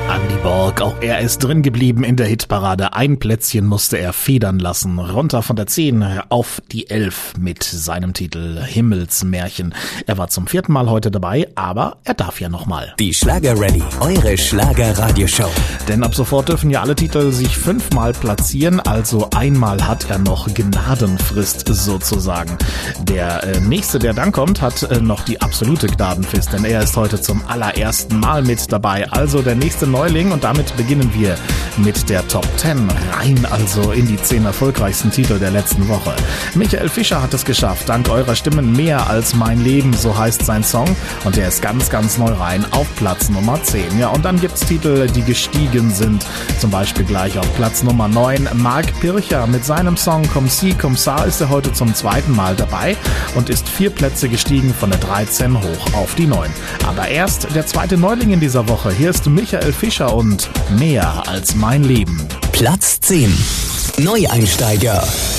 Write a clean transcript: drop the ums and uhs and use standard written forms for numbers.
Andy Borg, auch er ist drin geblieben in der Hitparade. Ein Plätzchen musste er federn lassen. Runter von der 10 auf die 11 mit seinem Titel Himmelsmärchen. Er war zum 4. Mal heute dabei, aber er darf ja nochmal. Die Schlager Rallye, eure Schlager-Radioshow. Denn ab sofort dürfen ja alle Titel sich 5-mal platzieren, also einmal hat er noch Gnadenfrist sozusagen. Der nächste, der dann kommt, hat noch die absolute Gnadenfrist, denn er ist heute zum allerersten Mal mit dabei. Also der nächste Neuling, und damit beginnen wir mit der Top 10 rein, also in die 10 erfolgreichsten Titel der letzten Woche. Michael Fischer hat es geschafft, dank eurer Stimmen mehr als mein Leben, so heißt sein Song, und der ist ganz, ganz neu rein auf Platz Nummer 10. Ja, und dann gibt's Titel, die gestiegen sind, zum Beispiel gleich auf Platz Nummer 9. Marc Pircher mit seinem Song Comme si, comme ça ist er heute zum 2. Mal dabei und ist 4 Plätze gestiegen von der 13 hoch auf die 9. Aber erst der zweite Neuling in dieser Woche. Hier ist Michael Fischer und Mehr als mein Leben. Platz 10. Neueinsteiger.